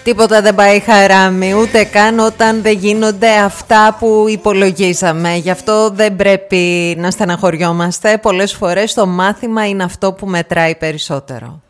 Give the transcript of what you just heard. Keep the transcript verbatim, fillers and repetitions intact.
Τίποτα δεν πάει χαράμι, ούτε καν όταν δεν γίνονται αυτά που υπολογίζαμε. Γι' αυτό δεν πρέπει να στεναχωριόμαστε. Πολλές φορές το μάθημα είναι αυτό που μετράει περισσότερο.